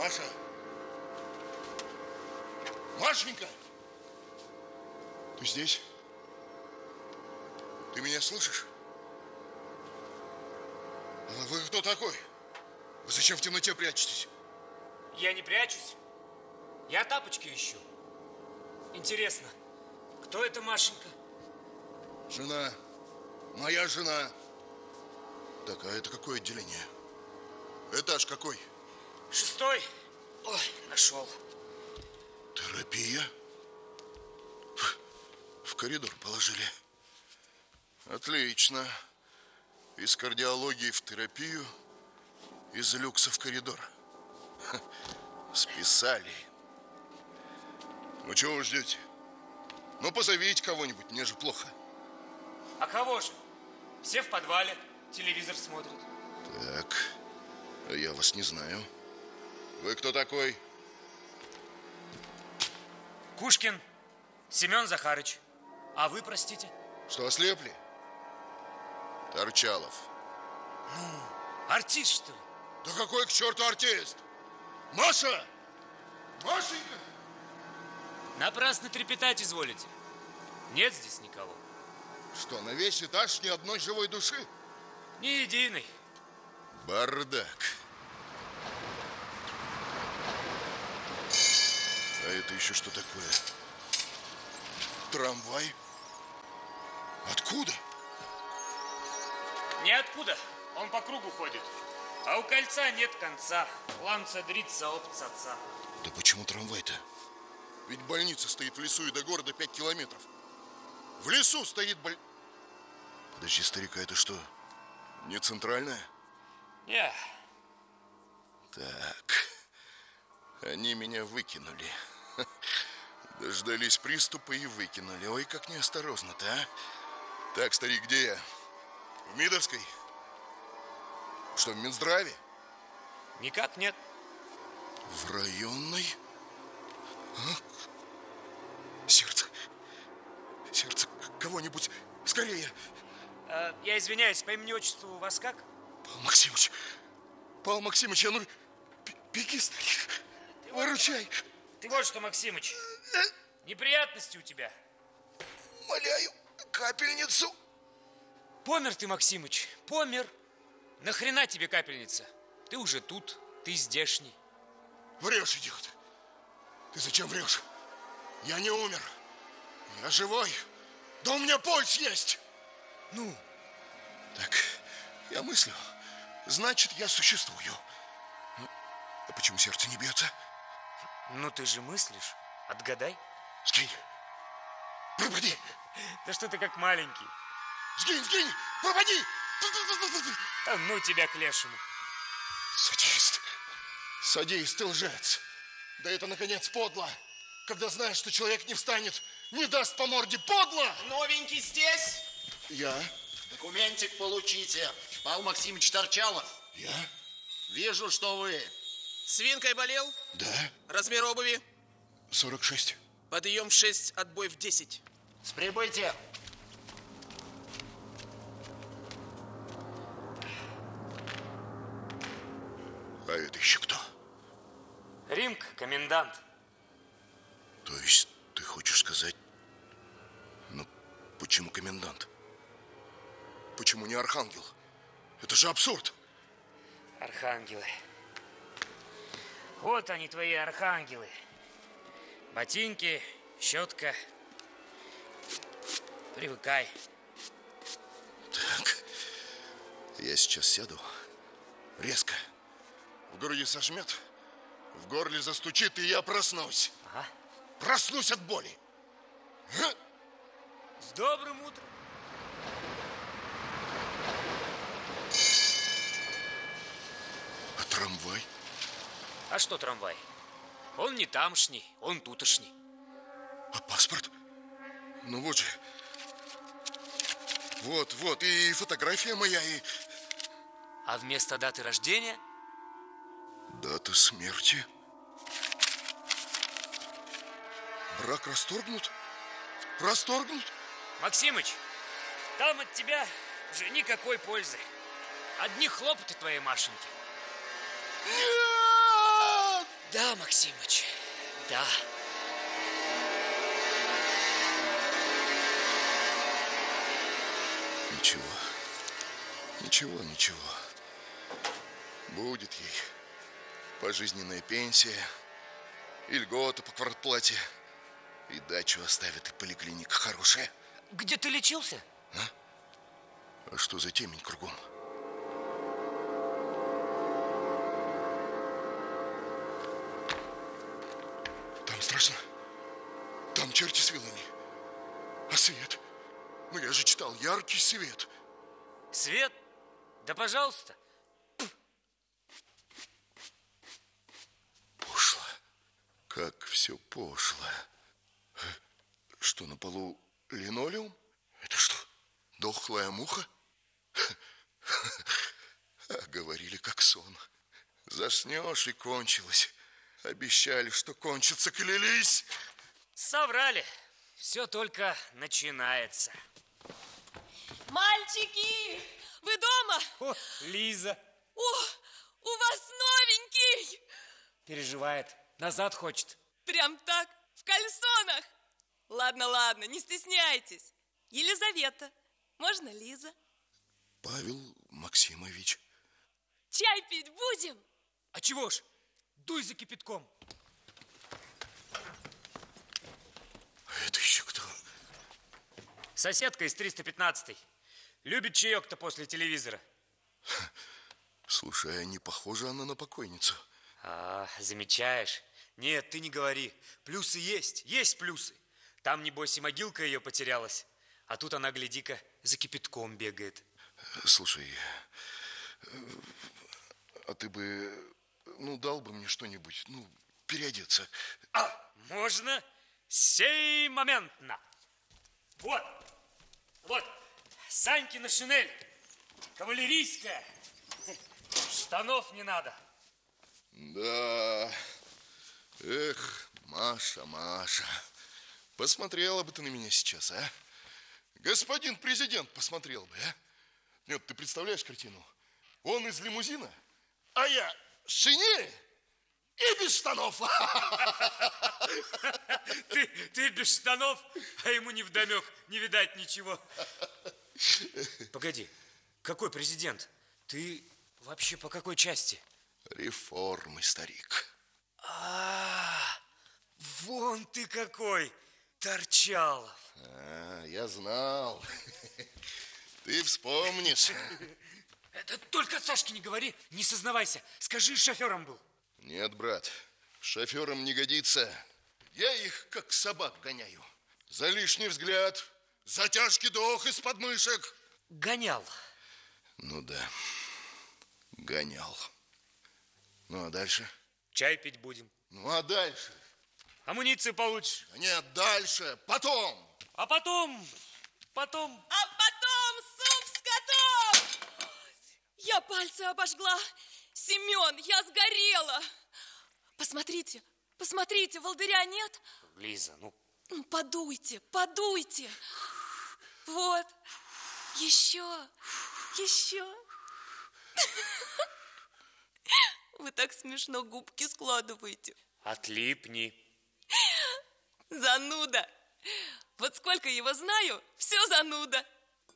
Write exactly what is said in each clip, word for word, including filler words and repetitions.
Маша! Машенька! Ты здесь? Ты меня слышишь? Вы кто такой? Вы зачем в темноте прячетесь? Я не прячусь. Я тапочки ищу. Интересно, кто это Машенька? Жена. Моя жена. Так, а это какое отделение? Этаж какой? Шестой. Ой, нашел. Терапия? В, в коридор положили. Отлично. Из кардиологии в терапию, из люкса в коридор. Ха, списали. Ну, чего вы ждете? Ну, позовите кого-нибудь, мне же плохо. А кого же? Все в подвале, телевизор смотрят. Так, а я вас не знаю. Вы кто такой? Кушкин Семен Захарыч. А вы, простите? Что, ослепли? Торчалов. Ну, артист, что ли? Да какой к черту артист? Маша! Машенька! Напрасно трепетать изволите. Нет здесь никого. Что, на весь этаж ни одной живой души? Ни единой. Бардак. А это еще что такое? Трамвай? Откуда? Ниоткуда. Он по кругу ходит. А у кольца нет конца. Ланца дрится опцаца. Да почему трамвай-то? Ведь больница стоит в лесу и до города пять километров. В лесу стоит боль... Подожди, старика, это что? Не центральная? Не. Так. Они меня выкинули. Дождались приступа и выкинули. Ой, как неосторожно-то, а? Так, старик, где я? В Мидовской? Что, в Минздраве? Никак нет. В районной? А? Сердце. Сердце кого-нибудь. Скорее. А, я извиняюсь, по имени-отчеству у вас как? Павел Максимович. Павел Максимович, а ну беги, старик. Ты Выручай. Вот, ты вот что, Максимыч. Неприятности у тебя. Моляю, капельницу. Помер ты, Максимыч, помер. Нахрена тебе капельница? Ты уже тут, ты здешний. Врешь, идиот. Ты зачем врешь? Я не умер. Я живой. Да у меня пульс есть. Ну? Так, я мыслю. Значит, я существую. А почему сердце не бьется? Ну, ты же мыслишь. Отгадай. Сгинь. Пропади. Да что ты как маленький. Сгинь, сгинь. Пропади. Да ну тебя к лешему. Садист. Садист и лжец. Да это, наконец, подло. Когда знаешь, что человек не встанет, не даст по морде. Подло! Новенький здесь? Я? Документик получите. Павел Максимович Торчалов. Я? Вижу, что вы. Свинкой болел? Да. Размер обуви? сорок шесть. Подъем в шесть, отбой в десять. С прибытием. А это еще кто? Римк, комендант. То есть ты хочешь сказать... Ну, почему комендант? Почему не архангел? Это же абсурд. Архангелы. Вот они, твои архангелы. Ботинки, щетка. Привыкай. Так, я сейчас сяду. Резко. В груди сожмет, в горле застучит, и я проснусь. Ага. Проснусь от боли. С добрым утром. А трамвай? А что трамвай? Он не тамошний, он тутошний. А паспорт? Ну вот же. Вот, вот, и фотография моя, и... А вместо даты рождения? Дата смерти. Брак расторгнут? Расторгнут? Максимыч, там от тебя уже никакой пользы. Одни хлопоты твоей Машеньки. Нет! Да, Максимыч, да. Ничего, ничего, ничего. Будет ей пожизненная пенсия, и льгота по квартплате, и дачу оставят, и поликлиника хорошая. Где ты лечился? А? А что за темень кругом? Там страшно. Там черти с вилами. А свет? Ну, я же читал, яркий свет. Свет? Да пожалуйста. Пошло. Как все пошло. Что, на полу линолеум? Это что, дохлая муха? А говорили, как сон. Заснешь, и кончилось. Обещали, что кончится, клялись. Соврали. Все только начинается. Мальчики, вы дома? О, Лиза. О, у вас новенький. Переживает. Назад хочет. Прям так, в кальсонах. Ладно, ладно, не стесняйтесь. Елизавета, можно Лиза? Павел Максимович. Чай пить будем? А чего ж? Дуй за кипятком. Это еще кто? Соседка из триста пятнадцатой. Любит чаек-то после телевизора. Слушай, а не похожа она на покойницу? А, замечаешь? Нет, ты не говори. Плюсы есть, есть плюсы. Там, небось, и могилка ее потерялась. А тут она, гляди-ка, за кипятком бегает. Слушай, а ты бы, ну, дал бы мне что-нибудь, ну, переодеться. А, можно? Сеймоментно. Вот, вот, Санькина шинель, кавалерийская. Штанов не надо. Да, эх, Маша, Маша, посмотрела бы ты на меня сейчас, а? Господин президент посмотрел бы, а? Нет, ты представляешь картину? Он из лимузина, а я в шинели и без штанов. Ты, ты без штанов, а ему невдомек, не видать ничего. Погоди, какой президент? Ты вообще по какой части? Реформы, старик. А, вон ты какой, Торчалов. А, я знал. Ты вспомнишь. Это только Сашке не говори, не сознавайся. Скажи, шофером был. Нет, брат, шофером не годится. Я их как собак гоняю. За лишний взгляд, за тяжкий дох из подмышек. Гонял. Ну да, гонял. Ну а дальше? Чай пить будем. Ну а дальше? Амуницию получишь. Нет, дальше, потом. А потом, потом... А потом суп с котом. Я пальцы обожгла. Семен, я сгорела. Посмотрите, посмотрите, волдыря нет? Лиза, ну... Ну, подуйте, подуйте. Вот, еще, еще. Вы так смешно губки складываете. Отлипни. Зануда. Вот сколько его знаю, все зануда.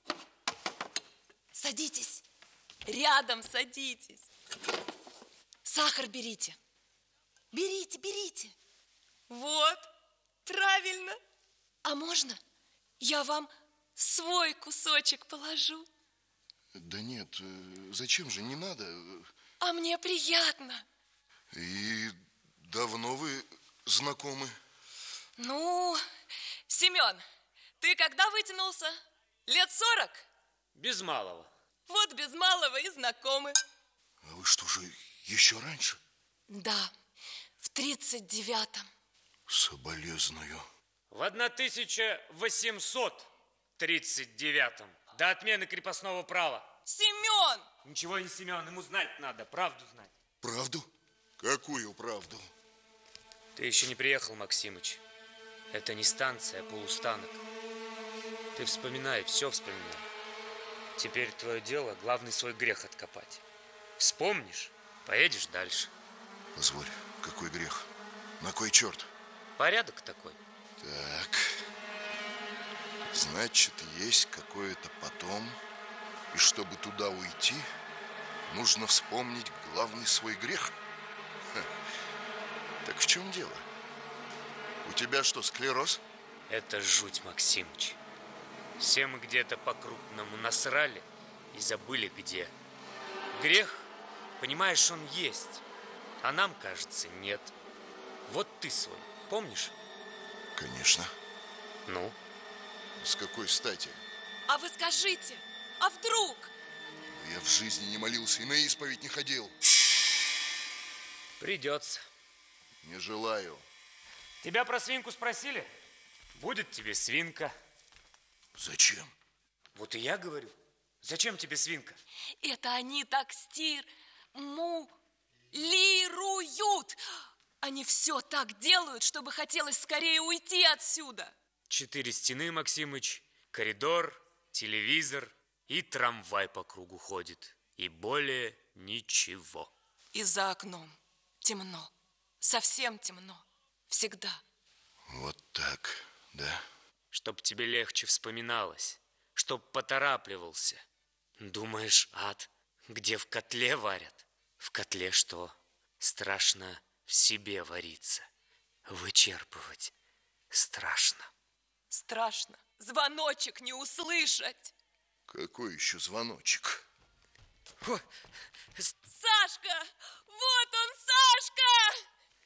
Садитесь. Рядом садитесь. Сахар берите. Берите, берите. Вот, правильно. А можно я вам свой кусочек положу? Да нет, зачем же, не надо. А мне приятно. И давно вы знакомы? Ну, Семен, ты когда вытянулся? Лет сорок? Без малого. Вот без малого и знакомы. А вы что же, еще раньше? Да, в тридцать девятом. Соболезную. В тысяча восемьсот тридцать девятом. До отмены крепостного права. Семен! Ничего не Семен, ему знать надо, правду знать. Правду? Какую правду? Ты еще не приехал, Максимыч. Это не станция, а полустанок. Ты вспоминай, все вспоминай. Теперь твое дело главный свой грех откопать. Вспомнишь, поедешь дальше. Позволь, какой грех? На кой черт? Порядок такой. Так. Значит, есть какое-то потом. И чтобы туда уйти, нужно вспомнить главный свой грех. Ха. Так в чем дело? У тебя что, склероз? Это жуть, Максимыч. Все мы где-то по-крупному насрали и забыли где. Грех, понимаешь, он есть, а нам, кажется, нет. Вот ты свой, помнишь? Конечно. Ну? С какой стати? А вы скажите, а вдруг? Я в жизни не молился и на исповедь не ходил. Придется. Не желаю. Тебя про свинку спросили? Будет тебе свинка. Зачем? Вот и я говорю. Зачем тебе свинка? Это они так стимулируют. Они все так делают, чтобы хотелось скорее уйти отсюда. Четыре стены, Максимыч, коридор, телевизор и трамвай по кругу ходит. И более ничего. И за окном темно. Совсем темно. Всегда. Вот так, да? Чтоб тебе легче вспоминалось. Чтоб поторапливался. Думаешь, ад, где в котле варят? В котле что? Страшно в себе вариться. Вычерпывать страшно. Страшно звоночек не услышать. Какой еще звоночек? О, Сашка! Вот он, Сашка!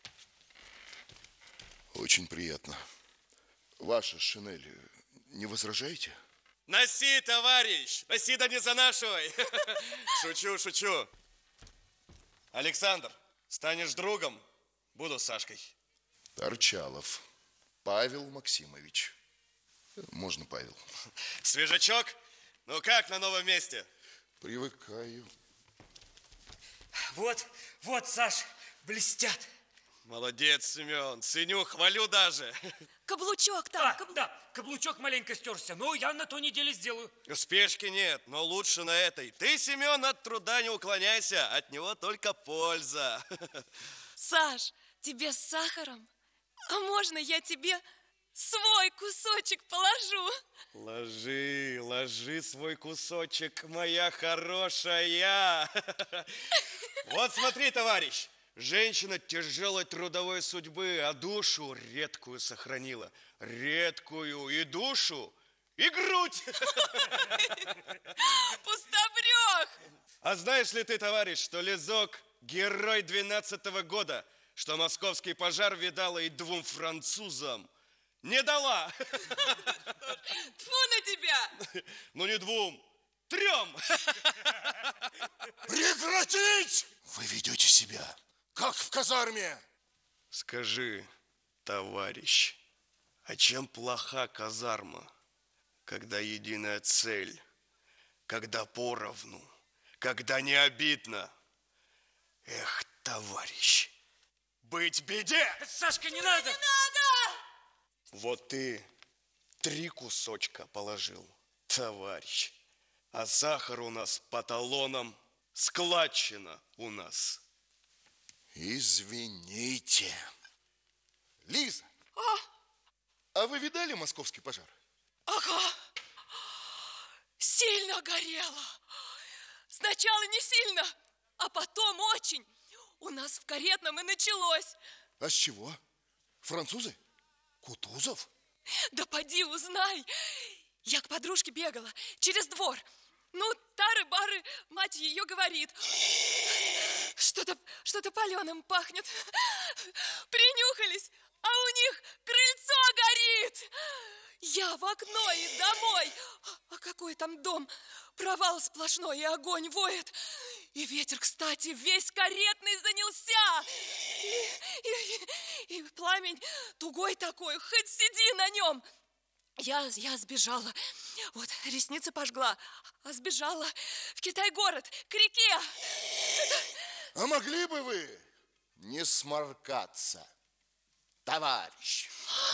Очень приятно. Ваша шинель, не возражаете? Носи, товарищ! Носи, да не занашивай! Шучу, шучу. Александр, станешь другом, буду с Сашкой. Торчалов Павел Максимович. Можно Павел. Свежачок? Ну как на новом месте? Привыкаю. вот, вот, Саш, блестят. Молодец, Семен, ценю, хвалю даже. Каблучок там. Да, каб- да, каблучок маленько стерся, но я на той неделе сделаю. Спешки нет, но лучше на этой. Ты, Семен, от труда не уклоняйся, от него только польза. Саш, тебе с сахаром? А можно я тебе свой кусочек положу? Ложи, ложи свой кусочек, моя хорошая. Вот смотри, товарищ, женщина тяжелой трудовой судьбы, а душу редкую сохранила. Редкую и душу, и грудь. Пустобрех! А знаешь ли ты, товарищ, что Лизок герой двенадцатого года, что московский пожар видала и двум французам не дала? Тьфу на тебя! Ну не двум, трем. Прекратить! Вы ведете себя, как в казарме. Скажи, товарищ, а чем плоха казарма, когда единая цель, когда поровну, когда не обидно? Эх, товарищ, быть беде! Сашка, не надо! Не надо! Вот ты три кусочка положил, товарищ, а сахар у нас по талонам, складчина у нас. Извините. Лиза, а, а вы видали московский пожар? Ага. Сильно горело. Сначала не сильно, а потом очень. У нас в Каретном и началось. А с чего? Французы? Кутузов? Да поди узнай. Я к подружке бегала через двор. Ну, тары-бары, мать ее говорит. Что-то что-то паленым пахнет. Принюхались, а у них крыльцо горит. Я в окно и домой. А какой там дом? Провал сплошной, и огонь воет. И ветер, кстати, весь Каретный занялся. И, и, и пламень тугой такой, хоть сиди на нем. Я, я сбежала. Вот, ресницы пожгла. А сбежала в Китай-город, к реке. А могли бы вы не сморкаться, товарищ?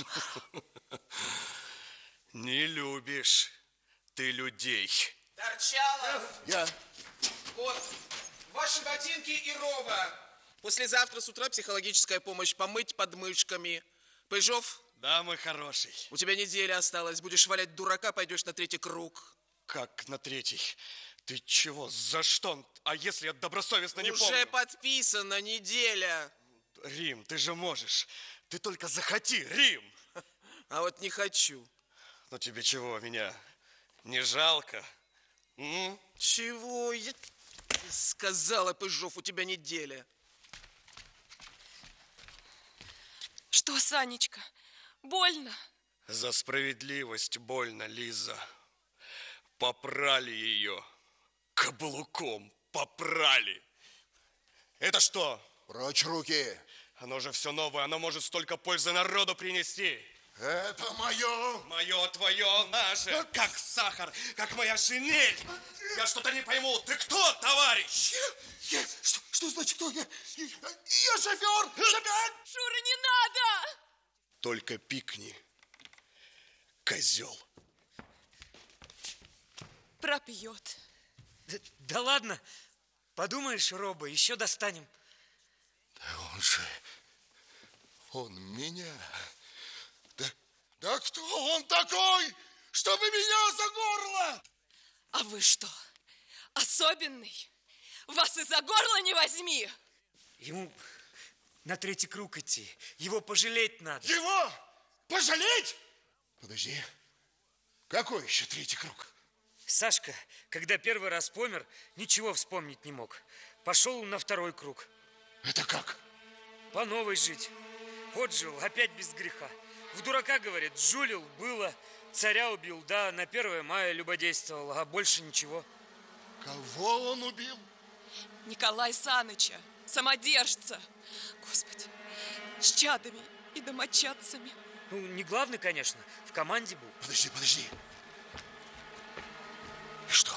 Не любишь ты людей. Торчалов, Я. вот, ваши ботинки и рова. Послезавтра с утра психологическая помощь, помыть подмышками. Пыжов? Да, мой хороший. У тебя неделя осталась. Будешь валять дурака, пойдешь на третий круг. Как на третий? Ты чего? За что? А если я добросовестно не Уже помню? Уже подписана неделя. Рим, ты же можешь. Ты только захоти, Рим. А вот не хочу. Ну тебе чего, меня не жалко? М? Чего? Я сказала, Пыжов, у тебя неделя. Что, Санечка, больно? За справедливость больно, Лиза. Попрали ее. Каблуком попрали. Это что? Прочь руки. Оно же все новое, оно может столько пользы народу принести. Это мое. Мое, твое, наше. Как сахар, как моя шинель. Я что-то не пойму. Ты кто, товарищ? Я, я, что, что значит кто? Я, я, я шофер. Шофер. Шура, не надо! Только пикни, козел. Пропьет. Да, да ладно, подумаешь, Роба, еще достанем. Да он же, он меня... Да, да кто он такой, чтобы меня за горло? А вы что, особенный? Вас и за горло не возьми! Ему на третий круг идти, его пожалеть надо. Его пожалеть? Подожди, какой еще третий круг? Сашка, когда первый раз помер, ничего вспомнить не мог. Пошел на второй круг. Это как? По новой жить. Вот жил, опять без греха. В дурака, говорит, жулил, было. Царя убил, да, на первое мая любодействовал, а больше ничего. Кого он убил? Николая Саныча, самодержца. Господи, с чадами и домочадцами. Ну, не главный, конечно, в команде был. Подожди, подожди. И что?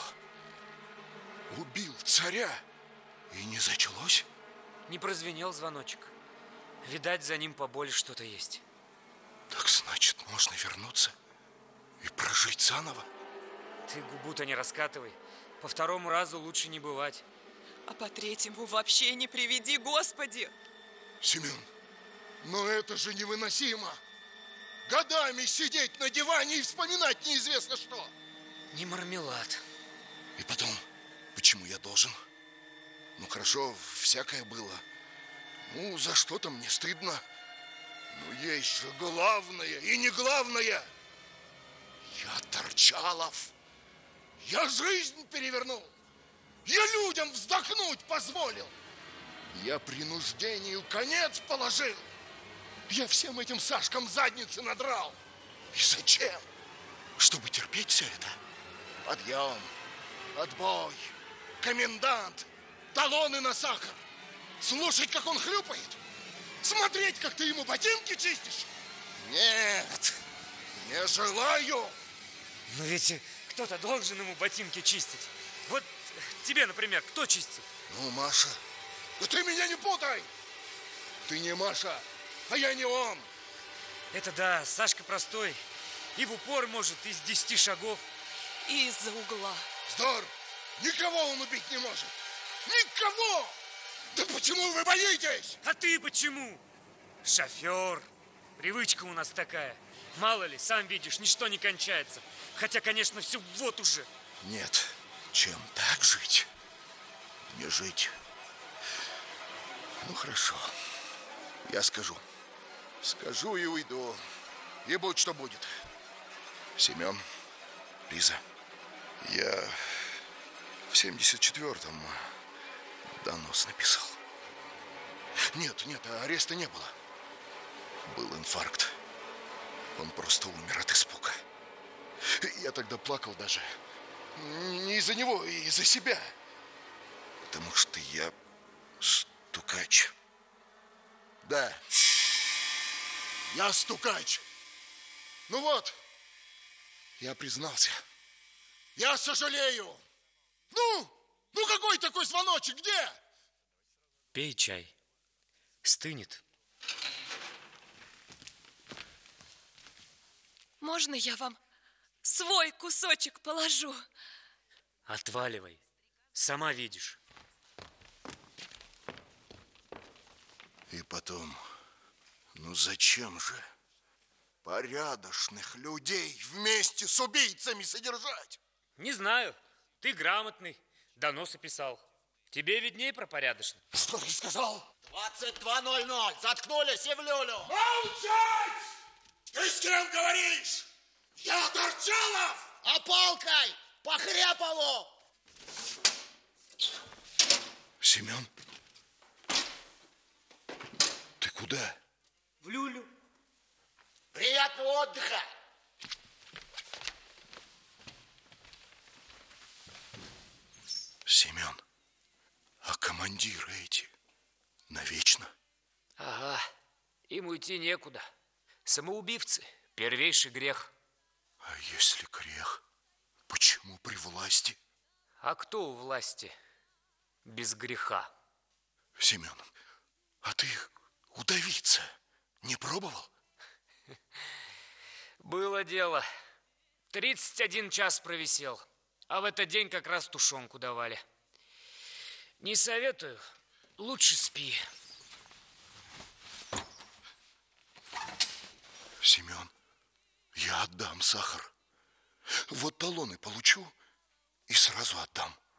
Убил царя? И не зачалось? Не прозвенел звоночек. Видать, за ним поболее что-то есть. Так значит, можно вернуться и прожить заново? Ты губу-то не раскатывай. По второму разу лучше не бывать. А по третьему вообще не приведи, Господи! Семен, но это же невыносимо! Годами сидеть на диване и вспоминать неизвестно что! Не мармелад. И потом, почему я должен? Ну хорошо, всякое было. Ну, за что-то мне стыдно. Но есть же главное и не главное. Я Торчалов. Я жизнь перевернул. Я людям вздохнуть позволил. Я принуждению конец положил. Я всем этим Сашкам задницы надрал. И зачем? Чтобы терпеть все это? Подъем, отбой, комендант, талоны на сахар. Слушать, как он хлюпает? Смотреть, как ты ему ботинки чистишь? Нет, не желаю. Но ведь кто-то должен ему ботинки чистить. Вот тебе, например, кто чистит? Ну, Маша, да ты меня не путай. Ты не Маша, а я не он. Это да, Сашка простой. И в упор может из десяти шагов. И из-за угла. Здор, никого он убить не может. Никого! Да почему вы боитесь? А ты почему? Шофер. Привычка у нас такая. Мало ли, сам видишь, ничто не кончается. Хотя, конечно, все вот уже. Нет, чем так жить, не жить. Ну, хорошо. Я скажу. Скажу и уйду. И будь что будет. Семен, Лиза, я в семьдесят четвёртом донос написал. Нет, нет, ареста не было. Был инфаркт. Он просто умер от испуга. Я тогда плакал даже. Не из-за него, и из-за себя. Потому что я стукач. Да. Я стукач. Ну вот. Я признался. Я сожалею. Ну, ну какой такой звоночек, где? Пей чай. Стынет. Можно я вам свой кусочек положу? Отваливай. Сама видишь. И потом, ну зачем же порядочных людей вместе с убийцами содержать? Не знаю. Ты грамотный, доносы писал. Тебе видней про порядочных. Что ты сказал? двадцать два ноль ноль. Заткнулись и в люлю. Молчать! Ты с кем говоришь? Я Торчалов! А палкой по Хрепову. Семен? Ты куда? В люлю. Приятного отдыха. Семен, а командиры эти навечно? Ага, им уйти некуда. Самоубивцы, первейший грех. А если грех, почему при власти? А кто у власти без греха? Семен, а ты удавиться не пробовал? Было дело. Тридцать один час провисел. А в этот день как раз тушенку давали. Не советую. Лучше спи. Семен, я отдам сахар. Вот талоны получу и сразу отдам.